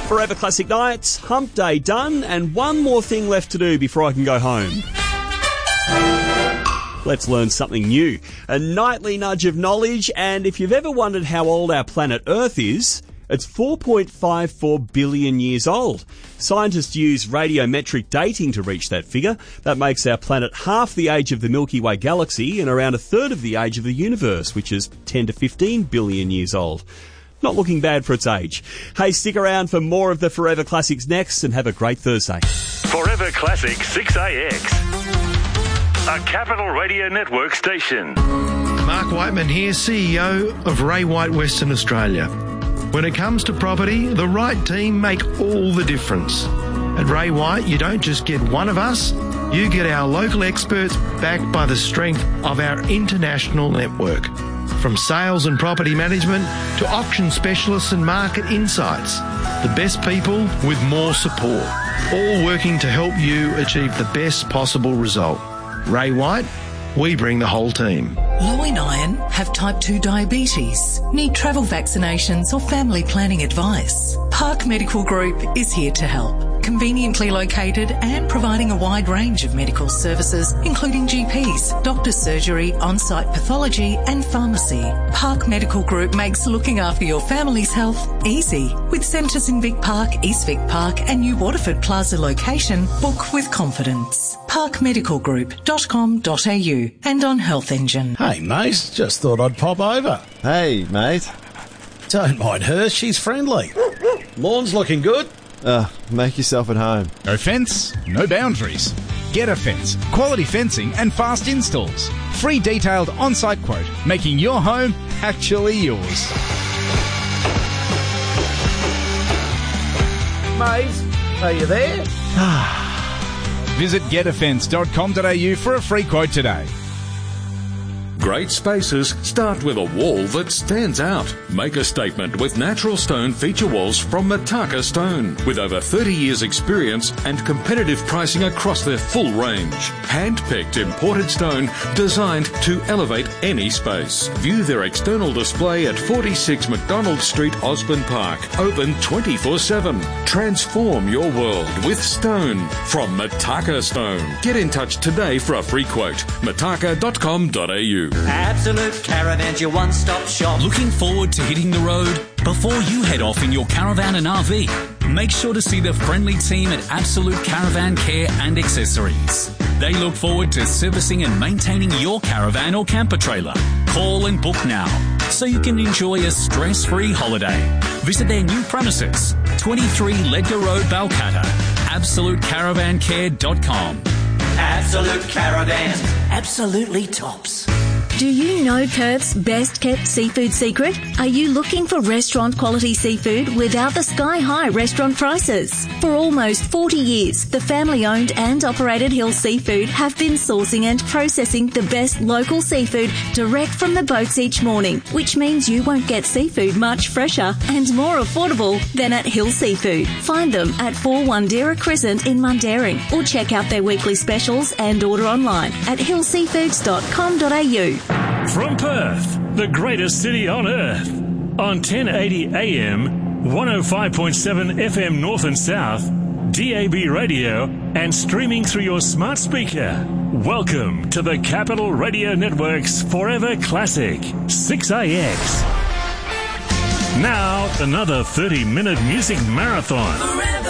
Forever Classic Nights, hump day done, and one more thing left to do before I can go home. Let's learn something new. A nightly nudge of knowledge, and if you've ever wondered how old our planet Earth is, it's 4.54 billion years old. Scientists use radiometric dating to reach that figure. That makes our planet half the age of the Milky Way galaxy and around a third of the age of the universe, which is 10 to 15 billion years old. Not looking bad for its age. Hey, stick around for more of the Forever Classics next, and have a great Thursday. Forever Classic 6AX, a Capital Radio Network station. Mark Whiteman here, CEO of Ray White Western Australia. When it comes to property, the right team make all the difference. At Ray White, you don't just get one of us, you get our local experts backed by the strength of our international network. From sales and property management to auction specialists and market insights, the best people with more support, all working to help you achieve the best possible result. Ray White, we bring the whole team. Low in iron, have type 2 diabetes, need travel vaccinations or family planning advice. Park Medical Group is here to help. Conveniently located and providing a wide range of medical services, including GPs, doctor's surgery, on-site pathology and pharmacy. Park Medical Group makes looking after your family's health easy. With centres in Vic Park, East Vic Park and New Waterford Plaza location, book with confidence. parkmedicalgroup.com.au and on Health Engine. Hey, mate, just thought I'd pop over. Hey, mate. Don't mind her, she's friendly. Lawn's looking good. Make yourself at home. No fence, no boundaries. Get a Fence. Quality fencing and fast installs. Free detailed on-site quote, making your home actually yours. Mate, are you there? Visit getafence.com.au for a free quote today. Great spaces start with a wall that stands out. Make a statement with natural stone feature walls from Mataka Stone. With over 30 years experience and competitive pricing across their full range. Hand-picked imported stone designed to elevate any space. View their external display at 46 McDonald Street, Osborne Park. Open 24/7. Transform your world with stone from Mataka Stone. Get in touch today for a free quote. mataka.com.au. Absolute Caravan's your one-stop shop. Looking forward to hitting the road? Before you head off in your caravan and RV, make sure to see the friendly team at Absolute Caravan Care and Accessories. They look forward to servicing and maintaining your caravan or camper trailer. Call and book now so you can enjoy a stress-free holiday. Visit their new premises, 23 Ledger Road, Balcatta. AbsoluteCaravanCare.com. Absolute Caravans. Absolutely tops. Do you know Perth's best-kept seafood secret? Are you looking for restaurant-quality seafood without the sky-high restaurant prices? For almost 40 years, the family-owned and operated Hill Seafood have been sourcing and processing the best local seafood direct from the boats each morning, which means you won't get seafood much fresher and more affordable than at Hill Seafood. Find them at 4 Wandera Crescent in Mundaring, or check out their weekly specials and order online at hillseafoods.com.au. From Perth, the greatest city on earth, on 1080 AM, 105.7 FM North and South, DAB radio, and streaming through your smart speaker. Welcome to the Capital Radio Network's Forever Classic 6AX. Now, another 30-minute music marathon.